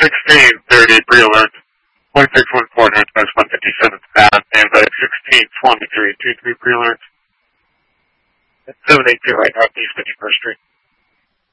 1630 pre-alert. 1614 Northwest 157th Path, standby 1623 23 pre-alert. 782 right northeast 51st Street.